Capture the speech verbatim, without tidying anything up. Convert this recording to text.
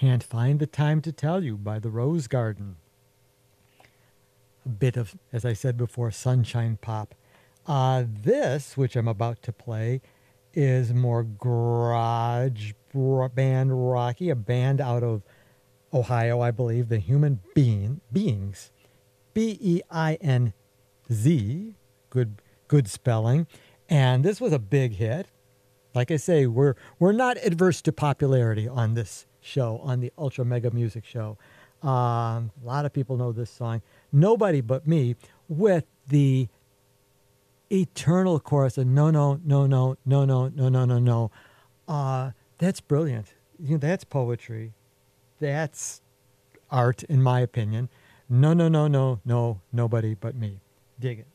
Can't Find the Time to Tell You by the Rose Garden. A bit of, as I said before, sunshine pop. Uh, this, which I'm about to play, is more garage band rocky, a band out of Ohio, I believe, the Human Being Beings, B E I N Z, good good spelling. And this was a big hit. Like I say, we're we're not adverse to popularity on this show, on the Ultra Mega Music Show. Um, a lot of people know this song. Nobody But Me, with the eternal chorus of no, no, no, no, no, no, no, no, no, no. Uh, that's brilliant. You know, that's poetry. That's art, in my opinion. No, no, no, no, no, nobody but me. Dig it.